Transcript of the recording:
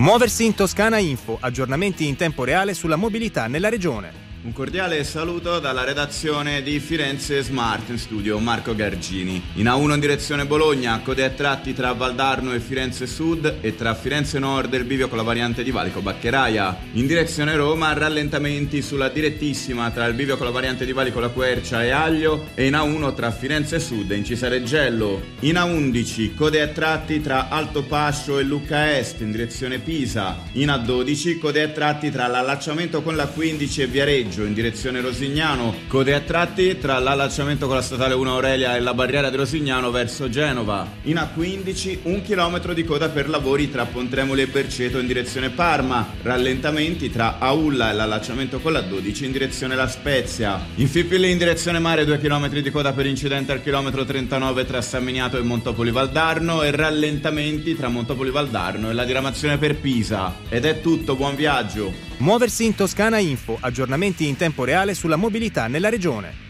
Muoversi in Toscana Info, aggiornamenti in tempo reale sulla mobilità nella regione. Un cordiale saluto dalla redazione di Firenze Smart, in studio Marco Gargini. In A1 in direzione Bologna, code a tratti tra Valdarno e Firenze Sud e tra Firenze Nord e il bivio con la variante di Valico Baccheraia. In direzione Roma, rallentamenti sulla direttissima tra il bivio con la variante di Valico La Quercia e Aglio e in A1 tra Firenze Sud e Incisareggello. In A11, code a tratti tra Alto Pascio e Lucca Est in direzione Pisa. In A12, code a tratti tra l'allacciamento con la 15 e Viareggio in direzione Rosignano, code a tratti tra l'allacciamento con la statale 1 Aurelia e la barriera di Rosignano verso Genova. In A15 1 chilometro di coda per lavori tra Pontremoli e Berceto in direzione Parma, rallentamenti tra Aulla e l'allacciamento con la 12 in direzione La Spezia. In Fipili in direzione mare 2 chilometri di coda per incidente al chilometro 39 tra San Miniato e Montopoli Valdarno e rallentamenti tra Montopoli Valdarno e la diramazione per Pisa. Ed è tutto, buon viaggio! Muoversi in Toscana Info, aggiornamenti in tempo reale sulla mobilità nella regione.